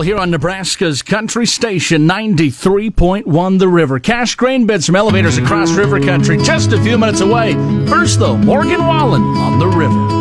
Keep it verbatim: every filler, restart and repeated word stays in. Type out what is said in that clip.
here on Nebraska's Country Station, ninety-three point one The River. Cash grain beds from elevators across river country, just a few minutes away. First, though, Morgan Wallen on The River.